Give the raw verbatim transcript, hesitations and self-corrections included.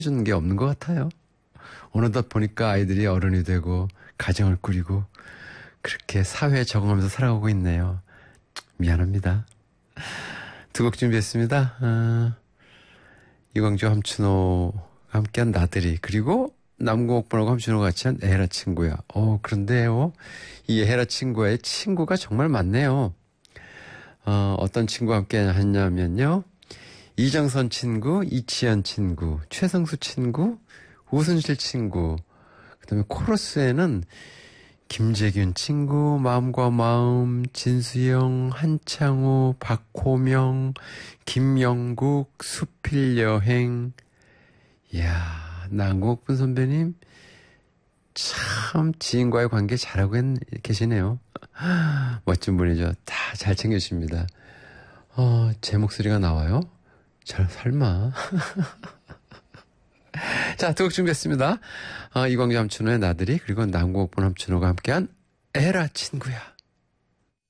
해주는 게 없는 것 같아요. 어느덧 보니까 아이들이 어른이 되고 가정을 꾸리고 그렇게 사회에 적응하면서 살아가고 있네요. 미안합니다. 두 곡 준비했습니다. 어, 이광조 함춘호가 함께한 나들이, 그리고 남궁옥분하고 함춘호가 같이 한 에헤라 친구야. 어, 그런데요, 이 에헤라 친구의 친구가 정말 많네요. 어, 어떤 친구와 함께 했냐면요, 이정선 친구, 이치현 친구, 최성수 친구, 우순실 친구, 그 다음에 코러스에는 김재균 친구, 마음과 마음, 진수영, 한창호, 박호명, 김영국, 수필여행. 이야, 남궁옥분 선배님 참 지인과의 관계 잘하고 계시네요. 멋진 분이죠. 다 잘 챙겨주십니다. 어, 제 목소리가 나와요? 잘, 설마. 자, 두 곡 준비했습니다. 어, 이광조 함춘호의 나들이, 그리고 남궁옥분 함춘호가 함께한 에라 친구야.